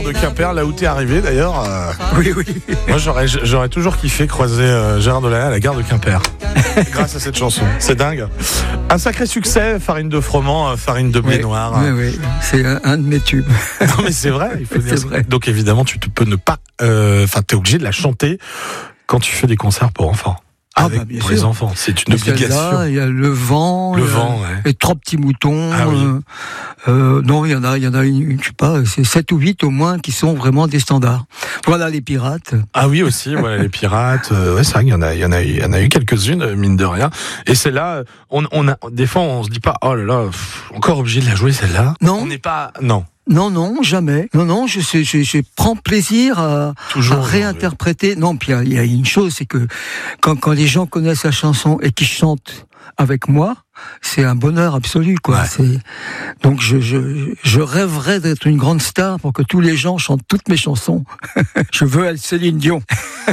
De Quimper, là où t'es arrivé d'ailleurs. Oui. Moi j'aurais toujours kiffé croiser Gérard Delaney à la gare de Quimper. Grâce à cette chanson. C'est dingue. Un sacré succès, farine de froment, farine de blé noir. Oui, c'est un de mes tubes. Non mais c'est vrai, il faut dire. C'est vrai. Donc évidemment tu peux ne pas, t'es obligé de la chanter quand tu fais des concerts pour enfants. Bien pour sûr. les enfants, c'est une obligation. Là, il y a le vent, ouais. les 3 petits moutons. Ah oui. Non, il y en a je sais pas, c'est 7 ou 8 au moins qui sont vraiment des standards. Voilà les pirates. Ah oui aussi, voilà les pirates. Ouais, c'est vrai qu'il y en a eu quelques-unes mine de rien. Et celle-là, on a des fois on se dit pas oh là là, encore obligé de la jouer celle-là. Non. On n'est pas non. Non, jamais. Non, je prends plaisir à réinterpréter. Non, puis il y a une chose, c'est que quand les gens connaissent la chanson et qu'ils chantent avec moi, c'est un bonheur absolu, quoi. Ouais. Donc je rêverais d'être une grande star pour que tous les gens chantent toutes mes chansons. Je veux être Céline Dion.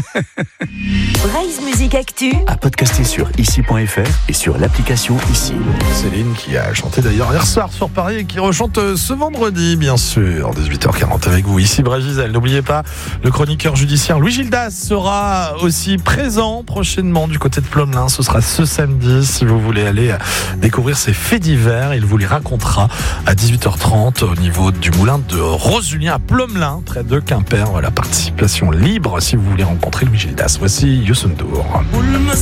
Rise Music Actu à podcaster sur ici.fr et sur l'application Ici. Céline qui a chanté d'ailleurs hier soir sur Paris et qui rechante ce vendredi, bien sûr, 18h40 avec vous. Ici Brégisel, n'oubliez pas, le chroniqueur judiciaire Louis Gildas sera aussi présent prochainement du côté de Plomelin. Ce sera ce samedi, si vous voulez aller découvrir ses faits divers. Il vous les racontera à 18h30 au niveau du moulin de Rosulien à Plomelin, près de Quimper. Voilà, participation libre si vous voulez rencontrer Louis Gildas. Voici Youssou N'Dour.